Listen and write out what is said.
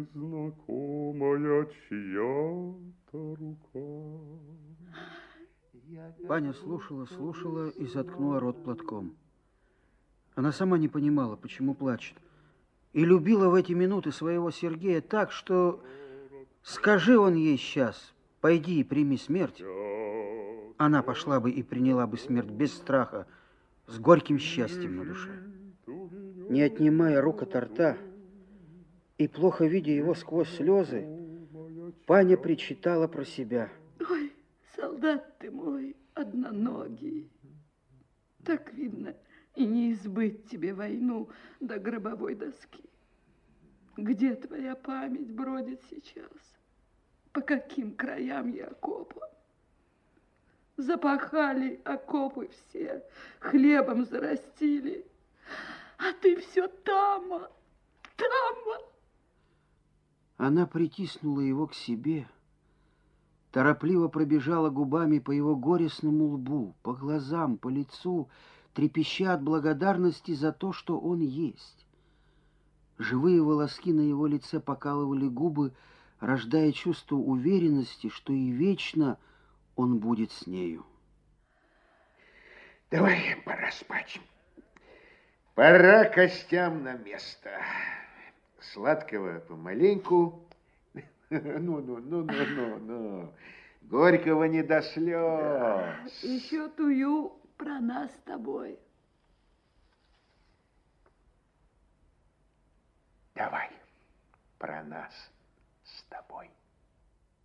незнакомая чья-то рука. Паня слушала и заткнула рот платком. Она сама не понимала, почему плачет. И любила в эти минуты своего Сергея так, что скажи он ей сейчас: пойди и прими смерть, она пошла бы и приняла бы смерть без страха, с горьким счастьем на душе. Не отнимая рук от рта и плохо видя его сквозь слезы, Паня причитала про себя: ой, солдат ты мой, одноногий, так видно, и не избыть тебе войну до гробовой доски. Где твоя память бродит сейчас? По каким краям я окопа? Запахали окопы все, хлебом зарастили, а ты все тама. Она притиснула его к себе, торопливо пробежала губами по его горестному лбу, по глазам, по лицу, трепеща от благодарности за то, что он есть. Живые волоски на его лице покалывали губы, рождая чувство уверенности, что и вечно он будет с нею. Давай, пора спать. Пора костям на место. Сладкого помаленьку. Ну. Горького не до слез. Да, еще тую про нас с тобой. Давай про нас с тобой.